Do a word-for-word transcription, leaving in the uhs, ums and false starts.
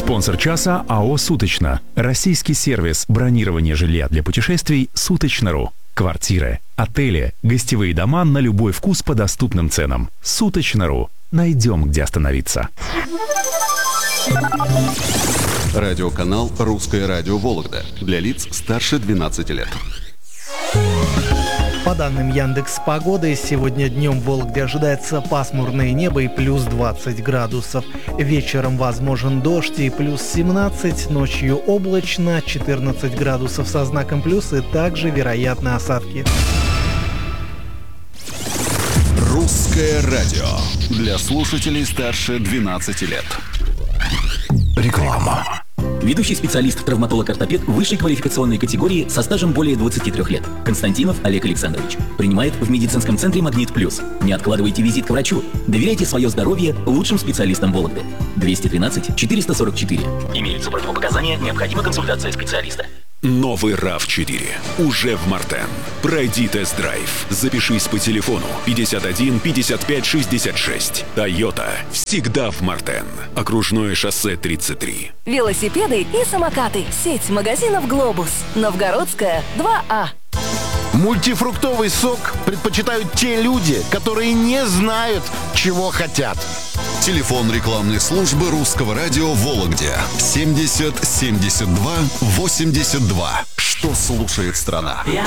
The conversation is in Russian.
Спонсор часа АО «Суточно». Российский сервис бронирования жилья для путешествий «Суточно.ру». Квартиры, отели, гостевые дома на любой вкус по доступным ценам. «Суточно.ру». Найдем, где остановиться. Радиоканал «Русское радио Вологда» для лиц старше двенадцати лет. По данным Яндекс.Погоды, сегодня днем в Вологде ожидается пасмурное небо и плюс двадцать градусов. Вечером возможен дождь и плюс семнадцать, ночью облачно, четырнадцать градусов со знаком плюс и также вероятны осадки. Русское радио для слушателей старше двенадцати лет. Реклама. Ведущий специалист, травматолог-ортопед высшей квалификационной категории со стажем более двадцати трёх лет. Константинов Олег Александрович. Принимает в медицинском центре «Магнит Плюс». Не откладывайте визит к врачу. Доверяйте свое здоровье лучшим специалистам Вологды. двести тринадцать четыреста сорок четыре. Имеются противопоказания, необходима консультация специалиста. Новый рав четыре уже в Мартен. Пройди тест-драйв. Запишись по телефону пятьдесят один пятьдесят пять шестьдесят шесть. Тойота всегда в Мартен. Окружное шоссе тридцать три. Велосипеды и самокаты. Сеть магазинов «Глобус». Новгородская, два А. Мультифруктовый сок предпочитают те люди, которые не знают, чего хотят. Телефон рекламной службы Русского радио в Вологде семьдесят семьдесят два восемьдесят два. Что слушает страна?